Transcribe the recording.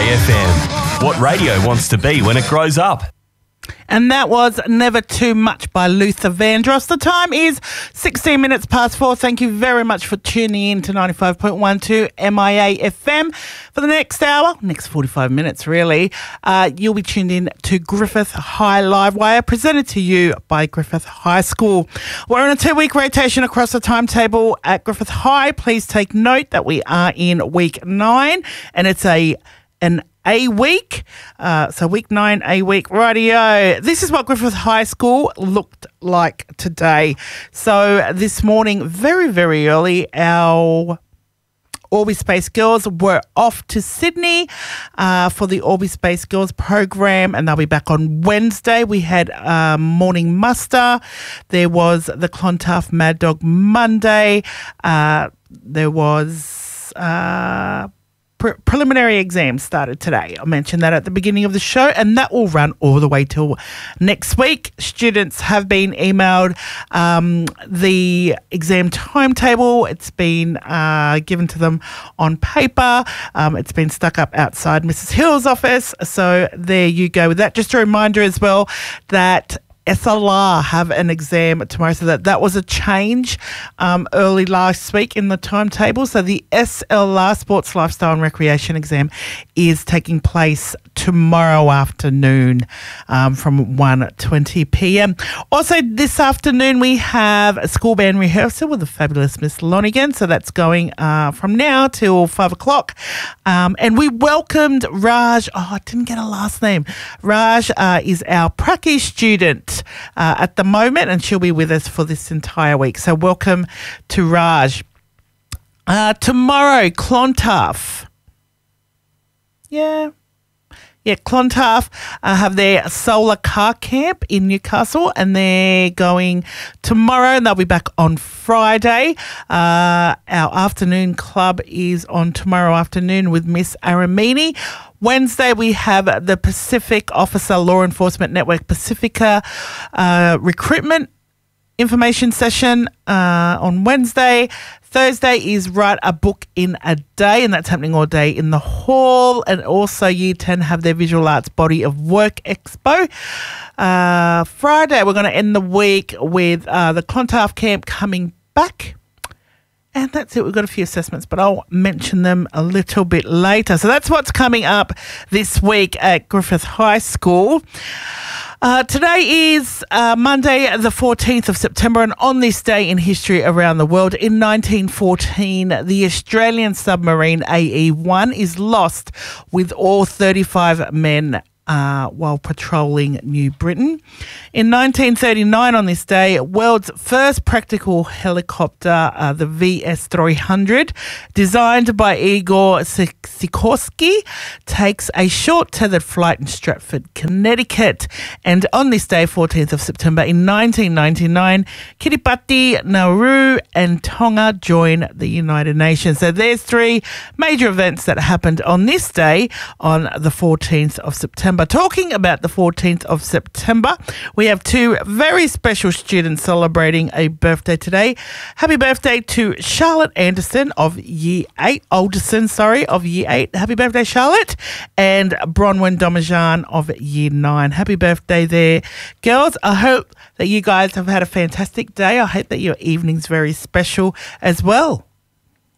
FM. What radio wants to be when it grows up. And that was Never Too Much by Luther Vandross. The time is 16 minutes past 4. Thank you very much for tuning in to 95.12 MIA FM. For the next hour, next 45 minutes really, you'll be tuned in to Griffith High Livewire, presented to you by Griffith High School. We're on a 2-week rotation across the timetable at Griffith High. Please take note that we are in week 9 and it's an A week. So week 9, A week. Rightio. This is what Griffith High School looked like today. So this morning, very, very early, our Orby Space Girls were off to Sydney for the Orby Space Girls program, and they'll be back on Wednesday. We had morning muster. There was the Clontarf Mad Dog Monday. There was preliminary exams started today. I mentioned that at the beginning of the show, and that will run all the way till next week. Students have been emailed the exam timetable. It's been given to them on paper. It's been stuck up outside Mrs. Hill's office. So there you go with that. Just a reminder as well that SLR have an exam tomorrow, so that was a change early last week in the timetable. So the SLR Sports, Lifestyle and Recreation exam is taking place tomorrow afternoon from 1:20 p.m. Also this afternoon we have a school band rehearsal with the fabulous Miss Lonigan, so that's going from now till 5 o'clock. And we welcomed Raj. Oh, I didn't get a last name. Raj is our Pracky student at the moment, and she'll be with us for this entire week. So welcome to Raj. Tomorrow, Clontarf. Yeah, Clontarf have their solar car camp in Newcastle, and they're going tomorrow, and they'll be back on Friday. Our afternoon club is on tomorrow afternoon with Miss Aramini. Wednesday, we have the Pacific Officer Law Enforcement Network Pacifica recruitment information session on Wednesday. Thursday is Write a Book in a Day, and that's happening all day in the hall. And also Year 10 have their Visual Arts Body of Work Expo. Friday, we're going to end the week with the Clontarf camp coming back. And that's it. We've got a few assessments, but I'll mention them a little bit later. So that's what's coming up this week at Griffith High School. Today is Monday, the 14th of September, and on this day in history around the world, in 1914, the Australian submarine AE-1 is lost with all 35 men while patrolling New Britain. In 1939, on this day, world's first practical helicopter, the VS-300, designed by Igor Sikorsky, takes a short tethered flight in Stratford, Connecticut. And on this day, 14th of September, in 1999, Kiribati, Nauru and Tonga join the United Nations. So there's 3 major events that happened on this day, on the 14th of September. Talking about the 14th of September, we have 2 very special students celebrating a birthday today. Happy birthday to Charlotte Anderson of Year 8, of Year 8. Happy birthday, Charlotte. And Bronwyn Domajan of Year 9. Happy birthday there, girls. I hope that you guys have had a fantastic day. I hope that your evening's very special as well.